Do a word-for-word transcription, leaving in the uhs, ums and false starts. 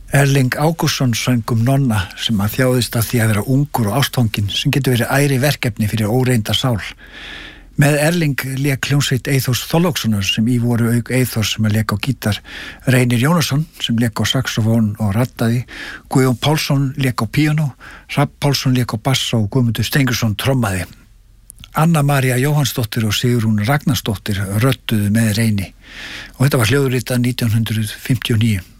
Erling Ágústsson söng um Nonna sem að þjáðist af því að vera ungur og ástfanginn sem getur verið æri verkefni fyrir óreynda sál. Með Erling lék hljómsveit Eyþórs Þorlákssonar sem í voru auk Eyþórs sem að lék á gítar, Reynir Jónasson sem lék á saxofón og rattaði, Guðjón Pálsson lék á píanó, Hrafn Pálsson lék á bassa og Guðmundur Steingrímsson trommaði. Anna María Jóhannsdóttir og Sigrún Ragnarsdóttir rödduðu með Reyni og þetta var hljóðritað nítján hundruð fimmtíu og níu.